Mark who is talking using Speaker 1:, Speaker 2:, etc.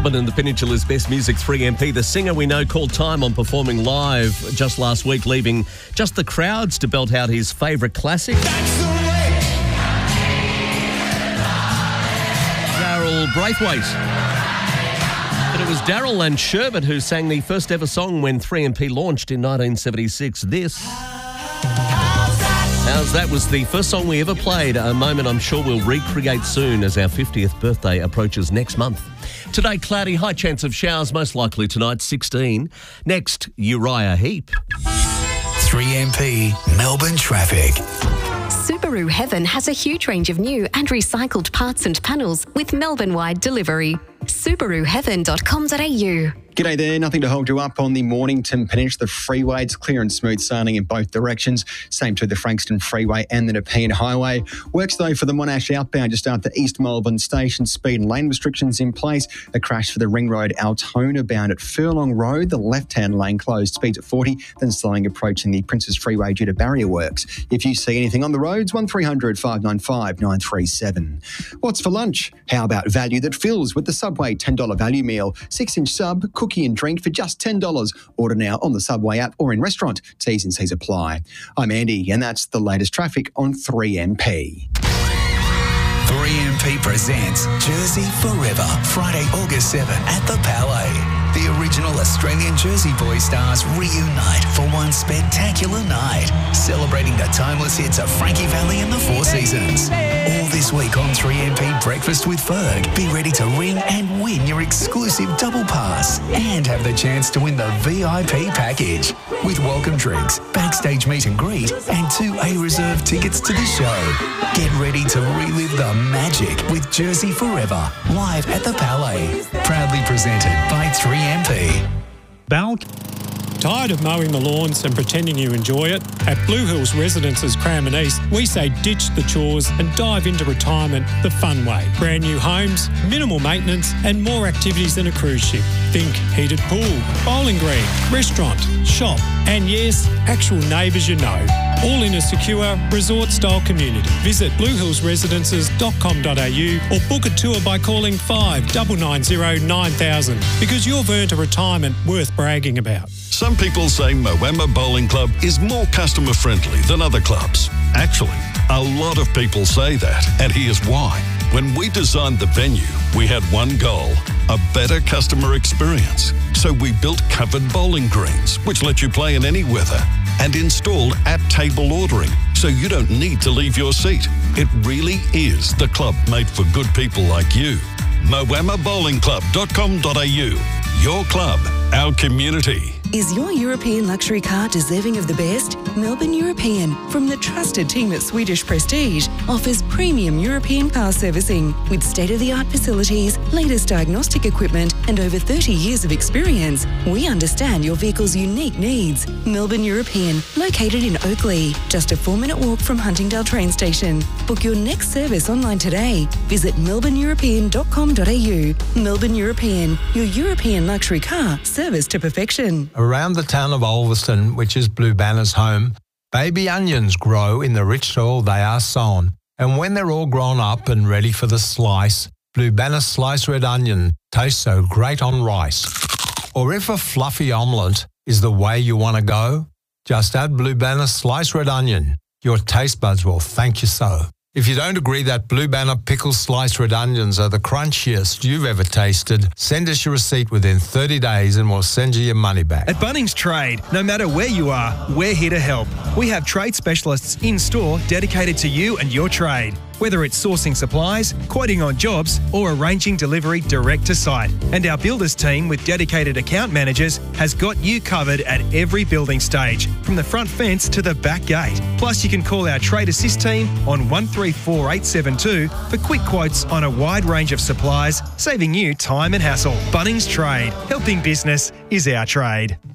Speaker 1: Melbourne and the Peninsula's best music, 3MP. The singer we know called time on performing live just last week, leaving just the crowds to belt out his favourite classic. Daryl Braithwaite. But it was Daryl and Sherbet who sang the first ever song when 3MP launched in 1976. How's That was the first song we ever played, a moment I'm sure we'll recreate soon as our 50th birthday approaches next month. Today, cloudy, high chance of showers, most likely tonight, 16. Next, Uriah Heep.
Speaker 2: 3MP Melbourne traffic.
Speaker 3: Subaru Heaven has a huge range of new and recycled parts and panels with Melbourne-wide delivery. SubaruHeaven.com.au.
Speaker 4: G'day there, nothing to hold you up on the Mornington Peninsula Freeway. It's clear and smooth sailing in both directions. Same to the Frankston Freeway and the Nepean Highway. Works though for the Monash outbound just after East Melbourne Station. Speed and lane restrictions in place. A crash for the Ring Road Altona bound at Furlong Road. The left-hand lane closed, speeds at 40, then slowing approaching the Princes Freeway due to barrier works. If you see anything on the roads, 1300 595 937. What's for lunch? How about value that fills with the Subway $10 value meal? 6-inch sub, cookie and drink for just $10. Order now on the Subway app or in restaurant. T's and C's apply. I'm Andy, and that's the latest traffic on 3MP.
Speaker 2: 3MP presents Jersey Forever, Friday, August 7 at the Palais. The original Australian Jersey Boys stars reunite for one spectacular night, celebrating the timeless hits of Frankie Valli and the Four Seasons. All this week on 3MP Breakfast with Ferg. Be ready to ring and win your exclusive double pass and have the chance to win the VIP package with welcome drinks, backstage meet and greet, and 2 A-reserve tickets to the show. Get ready to relive the magic with Jersey Forever, live at the Palais. Proudly presented by 3MP.
Speaker 5: Tired of mowing the lawns and pretending you enjoy it? At Blue Hills Residences Cranbourne East, we say ditch the chores and dive into retirement the fun way. Brand new homes, minimal maintenance and more activities than a cruise ship. Think heated pool, bowling green, restaurant, shop and yes, actual neighbours you know. All in a secure, resort-style community. Visit bluehillsresidences.com.au or book a tour by calling 5990 9000 because you've earned a retirement worth bragging about.
Speaker 6: Some people say Moama Bowling Club is more customer friendly than other clubs. Actually, a lot of people say that, and here's why. When we designed the venue, we had one goal, a better customer experience. So we built covered bowling greens, which let you play in any weather, and installed at-table ordering, so you don't need to leave your seat. It really is the club made for good people like you. MoamaBowlingClub.com.au. Your club, our community.
Speaker 7: Is your European luxury car deserving of the best? Melbourne European, from the trusted team at Swedish Prestige, offers premium European car servicing with state-of-the-art facilities, latest diagnostic equipment and over 30 years of experience. We understand your vehicle's unique needs. Melbourne European, located in Oakley, just a 4-minute walk from Huntingdale train station. Book your next service online today. Visit melbourneeuropean.com.au. Melbourne European, your European luxury car service to perfection.
Speaker 8: Around the town of Ulverston, which is Blue Banner's home, baby onions grow in the rich soil they are sown. And when they're all grown up and ready for the slice, Blue Banner sliced red onion tastes so great on rice. Or if a fluffy omelette is the way you want to go, just add Blue Banner sliced red onion. Your taste buds will thank you so. If you don't agree that Blue Banner pickle sliced red onions are the crunchiest you've ever tasted, send us your receipt within 30 days and we'll send you your money back.
Speaker 9: At Bunnings Trade, no matter where you are, we're here to help. We have trade specialists in-store dedicated to you and your trade. Whether it's sourcing supplies, quoting on jobs, or arranging delivery direct to site. And our builders team with dedicated account managers has got you covered at every building stage, from the front fence to the back gate. Plus, you can call our Trade Assist team on 134872 for quick quotes on a wide range of supplies, saving you time and hassle. Bunnings Trade. Helping business is our trade.